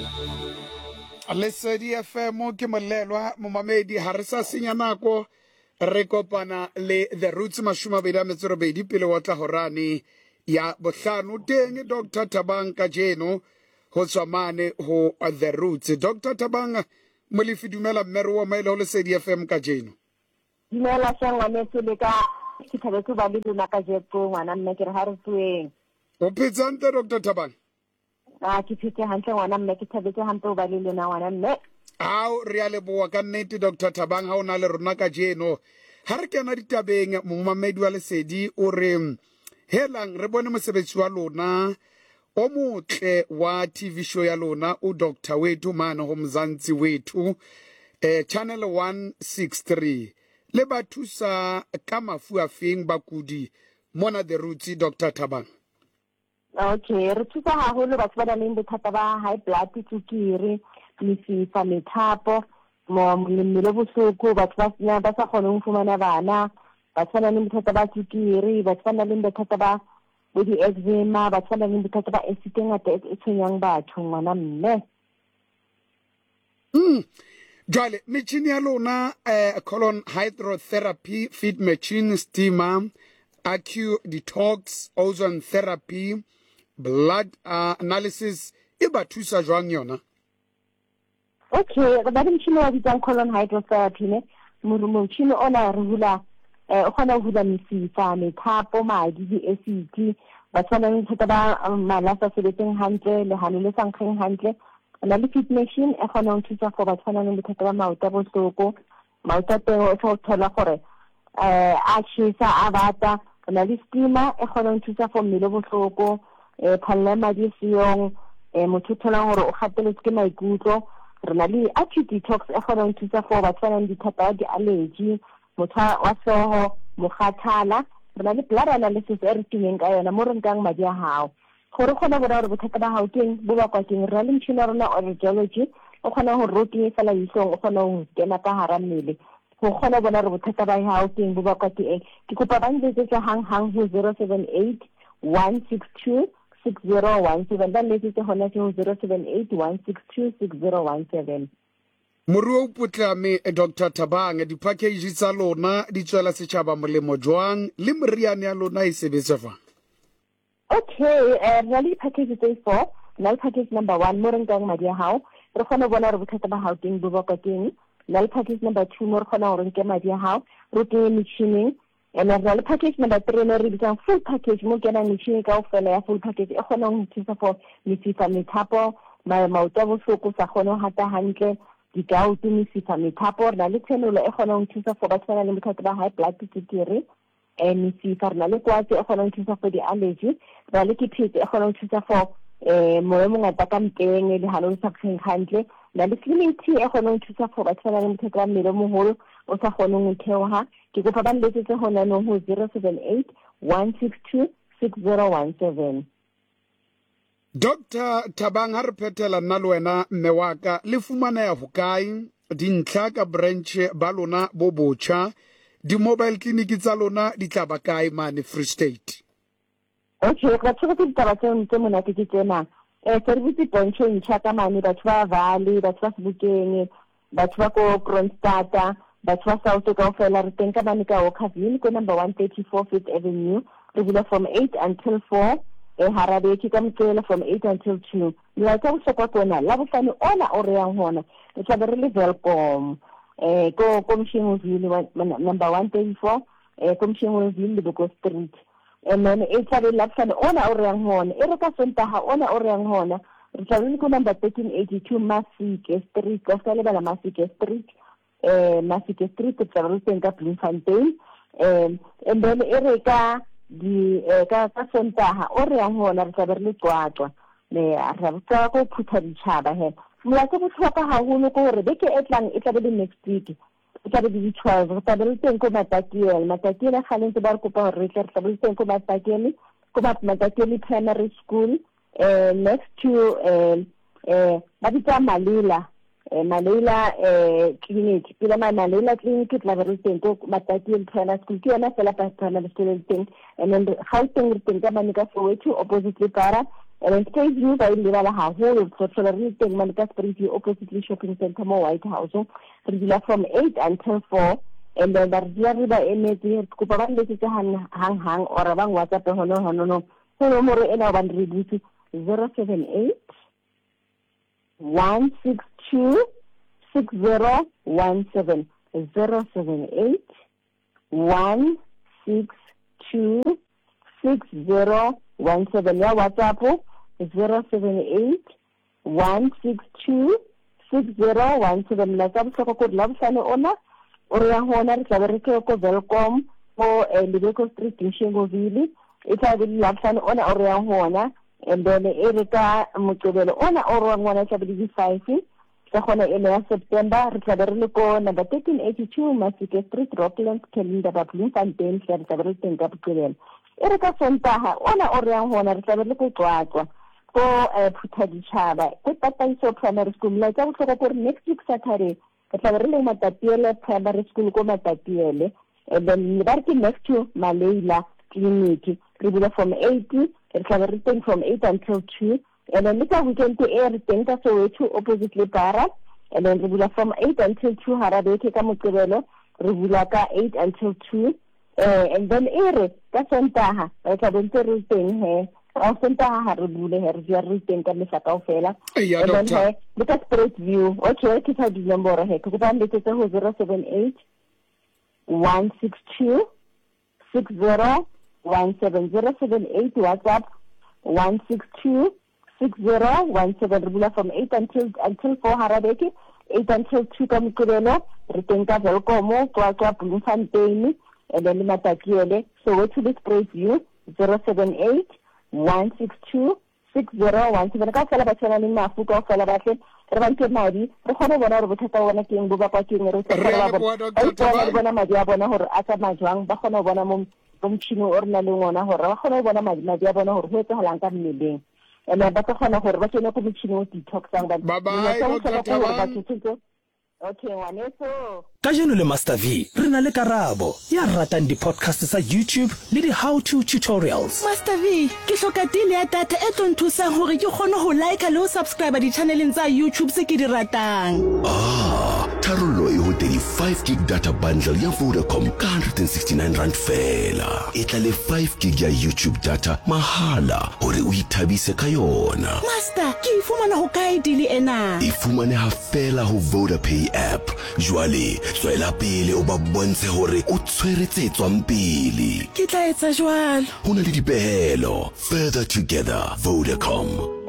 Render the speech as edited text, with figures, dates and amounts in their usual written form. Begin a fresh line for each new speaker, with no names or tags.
Lesedi FM ke molelwa momamedi ha re sa senya nako re kopana le The Roots mashumabedi pele wa tla horane ya bohlano teng Dr. Thabang Kajeno ho tswamane ho The Roots. Dr. Thabang molefi dumela mmere wa maele ho Lesedi FM Kajeno.
Dumela sangwane tsele ka ke thabetse ba le lona ka jetso ngwana mme ke re ha re tsueng.
O phetsante Dr. Thabang?
Ke phetse hantle ngwana mme ke thabetse hampe o ba le lona ngwana mme.
Ao re a leboa ka nnete Dr. Thabang ha o na le rona ka jeno. Ha re kena ditabeng momamedi wa Lesedi o re helang re bone mosebetsi wa lona o motle wa TV show ya lona o Dr. wethu mane ho Mzansi wethu channel 163 le ba thusa ka mafu a feng bakudi mona The Roots Dr. Thabang.
Okay, re thusa haholo batho ba nang le bothata ba high blood, tsukiri, mesifa, methapo, mmele bohloko, batho ba sa kgoneng ho fumana bana, batho ba nang le bothata ba tsukiri, batho ba nang le bothata ba body eczema, batho ba nang le bothata ba acid ngata e tshwenyang batho ngwana mme.
Jwale metjhini ya lona colon hydrotherapy, feed machine, steamer, acu detox, ozone therapy, blood analysis e ba thusa jwang yona?
Okay, ba motšhini wa bitsang colon hydrotherapy ne motšhini ona re hula o kgona ho hula mesifa, methapo, madi, di-acid, ba tshwana le bothata ba mala sa sebetseng hantle, lehano le sa nkgeng hantle. Na le feed machine e kgona ho thusa for ba tshwana le bothata ba maoto a bohloko, maoto a teng o thola gore a tjhesa a bata. Na le steamer e kgona ho thusa for mmele bohloko, phallela madi siyong, motho thola gore o gateletswe ke maikutlo. Re na le acute detox e kgona ho thusa for batho ba nang le dithata di allergy, motho wa hlooho, mokgathala. Re na le blood analysis e re tingeng ka yona mo re nkang madi a hao gore kgona bona gore bothata ba hao keng bo bakwa keng. Re na le motšhini wa rona audiology o kgona ho roke fela ihlong, o kgona ho kena ka hara mmele go kgona bona re bothata ba hao keng bo bakwa ke eng. Ke kopa ba nletsetsa hang ho 078 162 6017 ba nletsetse hona ke ho 078 162 6017.
Moruo putlame Dr. Thabang di-package tsa lona di tswela setjhaba molemo jwang le meriane ya lona e sebetsa jwang?
Okay, really package tse 4. Null package number 1 mo re nkang madi a hao re kgona bona re bothata ba hao keng bo bakwa keng. Null package number 2 mo re kgona ho re nke madi a hao re kenye metjhining. And null package number 3 ne re bitsa full package mo kena metjhini ka ofela ya full package e kgona ho thusa for mesifa, methapo, maoto a bohloko sa kgone ho hata hantle, di-gout, mesifa, methapo. Re na le thenolo e kgona ho thusa for batho ba nang le bothata ba high blood, tswekere, mesifa. Re na le kwatsi e kgona ho thusa for di-allergy. Re na le kephete e kgona ho thusa for moya mongata ka mpeng, lehano le sa nkgeng hantle. Na le slimming tea e kgona ho thusa for batho ba nang le bothata ba mmele o moholo o sa kgoneng ho theoha. Ke kopa ba nletsetse hona no ho 078 162 6017.
Dr. Thabang ha re phethela nna le wena mme wa ka le fumaneha hokae dintlha ka branch ba lona bo botjha di-mobile clinic tsa lona di tla ba kae mane Free State?
Okay, ka tsho ke ditaba tse monate ke tsena. Service branch e ntjha ka mane batho ba Valley, batho ba Sebokeng, batho ba ko Kroonstad, batho ba South ka ofela re teng ka mane ka Oakville ko number 134 Fifth Avenue. Re bula from 8 until 4. Harabe ke ka mtsela from 8 until 2. Le tsa bohlokwa kona la bofane ona o re yang hona re tla be re le welcome ko Mshengoville number 134 ko Mshengoville Leboko Street. And then e tla be la bofane ona o re yang hona e re ka Sontaga ona o re yang hona re tla be ko number 1382 Masike Street ka sa le bala Masike Street. Masike Street ke tla re teng ka Bloemfontein. And then e re ka ka Sontaga o re yang hona re tla be re le Qwaqwa le ra tsa go phutha ditšhaba he mola ke botlhokwa haholo ko gore beke e tlang e tla be le next week e tla be di 12 re tla be le teng ko Matakiele ga le ntse ba re kopa gore re tla be le teng ko Matakiele Primary School next to ba bitsa Malila clinic pila Malila clinic tla be re teng ko Matakiele Primary School ke yona fela pa primary school teng. And then Gauteng re teng ka mane ka Soweto opposite le Para and then Spray View ba ile ba la haholo so re teng mane ka Spray View opposite shopping center mo White House re dula from 8 until 4 and then re ba emetse ko ba le tse hang or ba WhatsApp hono nomoro ena ba re butse 078 162 6017 078 162 6017 ya WhatsApp 078 162 6017 la tsa botlhokwa ko labofane ona o re ya hona re tla re ke ko Welcome mo Lebeko Street Shengoville e tla be labofane ona o re ya hona and then e re ka Moqebelo ona o re ngwana tla be di 5 ka gona ene ya September re tla be re le ko number 1382 Masike Street Rocklands Calendar ba Bloemfontein tla be re teng ka Moqebelo e re ka Sontaga ona o re ya hona re tla be le ko Tswatswa ko Phutha Ditšhaba ko Tataiso Primary School la tsa botlhokwa gore next week Saturday re tla be re le Matatiele Primary School ko Matatiele and then ba re ke next to Maleila Clinic re bula from 80 re tla be re teng from 8 until 2 and then ka weekend to air teng ka Soweto opposite le Para and then re bula from 8 until 2 Harabeke ka Moqebelo re bula ka 8 until 2 and then ere ka Sontaga re tla be re teng he o Sontaga re bule he re teng ka mehla kaofela
and then he
look at Spray View okay ke tsa di nomoro he ke ba ndetse ho 078 162 6017 078 WhatsApp 162 6017 re bula from 8 until 4 Harabeke 8 until 2 ka Moqebelo re teng ka Welcome kwa Bloemfontein and then Matatiele so we to the Spray View 078 162 6017 ka fela ba tsena le mafu ka fela ba tle re ba nke madi re gone bona re bothata bona ke eng bo ba kwa ke eng re tsela ba bona madi a bona hore a tsa majwang ba gone bona mo motšhini o rena le ngwana hore ba gone bona madi a bona hore ho etse halang ka mmeleng ene ba ka gona gore ba tsene ko motšhini o detoxang ba okay ngwaneso
ka jeno le Master V re na le karabo ya ratang di podcast sa YouTube le di how to tutorials.
Master V ke hloka dile ya data e tlo nthusang hore ke kgone ho like le ho subscribe di channeleng tsa YouTube se ke di ratang.
Tharollo e ho 5 gig data bundle ya Vodacom ka 169 rand fela. E tla le 5 gig ya YouTube data mahala hore o ithabise ka yona.
Master ke ifumana ho kae dile ena?
Ifumane ha fela ho VodaPay app. Jwale tswela pele o ba bontshe hore o tshweretse tswang pele.
Ke tla etsa jwalo.
Ho na le dipehelo. Further together, Vodacom.